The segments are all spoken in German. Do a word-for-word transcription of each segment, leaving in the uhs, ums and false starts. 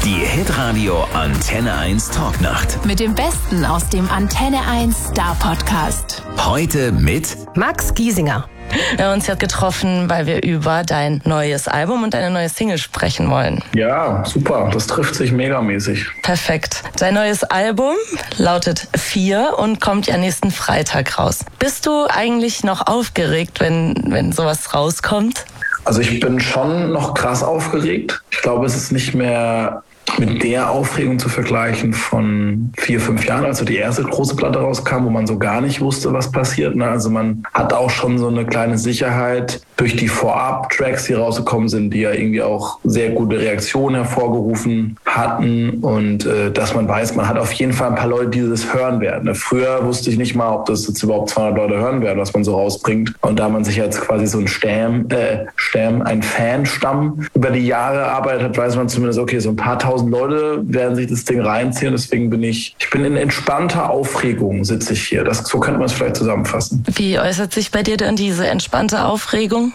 Die Hitradio Antenne eins Talknacht. Mit dem Besten aus dem Antenne eins Star Podcast. Heute mit Max Giesinger. Wir haben uns jetzt getroffen, weil wir über dein neues Album und deine neue Single sprechen wollen. Ja, super. Das trifft sich megamäßig. Perfekt. Dein neues Album lautet vier und kommt ja nächsten Freitag raus. Bist du eigentlich noch aufgeregt, wenn, wenn sowas rauskommt? Also ich bin schon noch krass aufgeregt. Ich glaube, es ist nicht mehr mit der Aufregung zu vergleichen von vier, fünf Jahren, als so die erste große Platte rauskam, wo man so gar nicht wusste, was passiert. Ne? Also man hat auch schon so eine kleine Sicherheit durch die Vorab-Tracks, die rausgekommen sind, die ja irgendwie auch sehr gute Reaktionen hervorgerufen hatten und äh, dass man weiß, man hat auf jeden Fall ein paar Leute, die das hören werden. Ne? Früher wusste ich nicht mal, ob das jetzt überhaupt zweihundert Leute hören werden, was man so rausbringt. Und da man sich jetzt quasi so ein Stamm, äh, Stamm, ein Fanstamm über die Jahre erarbeitet hat, weiß man zumindest, okay, so ein paar tausend Leute werden sich das Ding reinziehen. Deswegen bin ich, ich bin in entspannter Aufregung, sitze ich hier. Das, so könnte man es vielleicht zusammenfassen. Wie äußert sich bei dir denn diese entspannte Aufregung?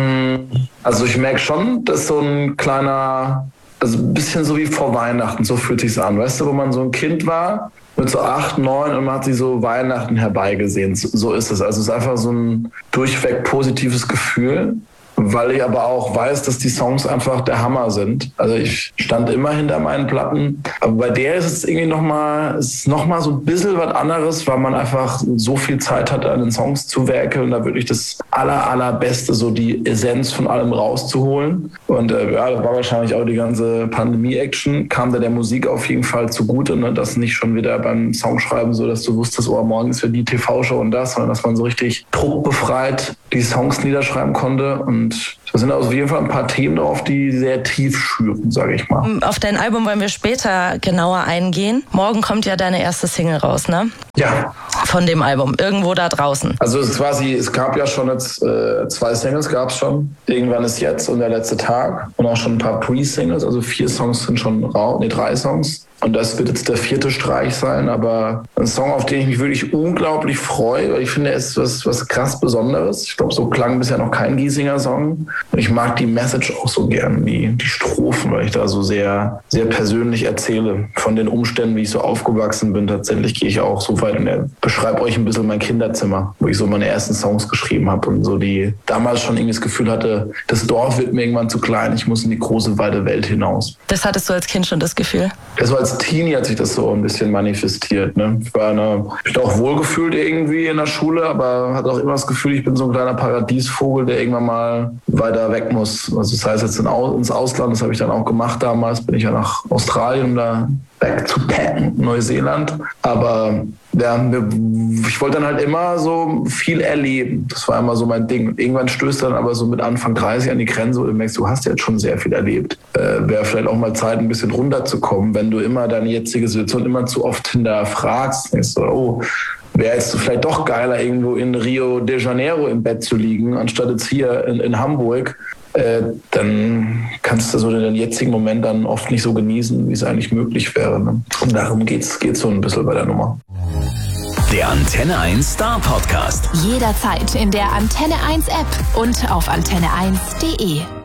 Also ich merke schon, dass so ein kleiner, also ein bisschen so wie vor Weihnachten, so fühlt sich's an. Weißt du, wo man so ein Kind war, mit so acht, neun und man hat sich so Weihnachten herbeigesehen. So, so ist es. Also es ist einfach so ein durchweg positives Gefühl. Weil ich aber auch weiß, dass die Songs einfach der Hammer sind. Also ich stand immer hinter meinen Platten. Aber bei der ist es irgendwie nochmal, es ist nochmal so ein bisschen was anderes, weil man einfach so viel Zeit hat, an den Songs zu werkeln und da wirklich das aller, allerbeste, so die Essenz von allem rauszuholen. Und äh, ja, das war wahrscheinlich auch die ganze Pandemie-Action, kam da der Musik auf jeden Fall zugute, ne? Das nicht schon wieder beim Songschreiben so, dass du wusstest, oh, morgen ist ja die T V-Show und das, sondern dass man so richtig druckbefreit die Songs niederschreiben konnte. Und da sind auf jeden Fall ein paar Themen drauf, die sehr tief schüren, sage ich mal. Auf dein Album wollen wir später genauer eingehen. Morgen kommt ja deine erste Single raus, ne? Ja. Von dem Album, irgendwo da draußen. Also es ist quasi, es gab ja schon jetzt äh, zwei Singles, gab es schon. Irgendwann ist jetzt und der letzte Tag. Und auch schon ein paar Pre-Singles, also vier Songs sind schon raus, nee, drei Songs. Und das wird jetzt der vierte Streich sein, aber ein Song, auf den ich mich wirklich unglaublich freue, weil ich finde, er ist was, was krass Besonderes. Ich glaube, so klang bisher noch kein Giesinger-Song. Und ich mag die Message auch so gern, die, die Strophen, weil ich da so sehr, sehr persönlich erzähle von den Umständen, wie ich so aufgewachsen bin. Tatsächlich gehe ich auch so weit und beschreibe euch ein bisschen mein Kinderzimmer, wo ich so meine ersten Songs geschrieben habe und so die damals schon irgendwie das Gefühl hatte, das Dorf wird mir irgendwann zu klein, ich muss in die große, weite Welt hinaus. Das hattest du als Kind schon das Gefühl? Das war als Teenie hat sich das so ein bisschen manifestiert. Ne? Ich war eine, ich bin auch wohlgefühlt irgendwie in der Schule, aber hatte auch immer das Gefühl, ich bin so ein kleiner Paradiesvogel, der irgendwann mal weiter weg muss. Also das heißt jetzt ins Ausland, das habe ich dann auch gemacht damals, bin ich ja nach Australien, um da backzupacken, Neuseeland. Aber ja, ich wollte dann halt immer so viel erleben. Das war immer so mein Ding. Und irgendwann stößt dann aber so mit Anfang dreißig an die Grenze, wo du merkst, du hast jetzt schon sehr viel erlebt. Äh, wäre vielleicht auch mal Zeit, ein bisschen runterzukommen, wenn du immer deine jetzige Situation immer zu oft hinterfragst. Denkst du, oh, wäre jetzt vielleicht doch geiler, irgendwo in Rio de Janeiro im Bett zu liegen, anstatt jetzt hier in, in Hamburg. Äh, dann kannst du so den jetzigen Moment dann oft nicht so genießen, wie es eigentlich möglich wäre. Ne? Und darum geht's, geht's so ein bisschen bei der Nummer. Der Antenne eins Star Podcast. Jederzeit in der Antenne eins App und auf antenne eins punkt de.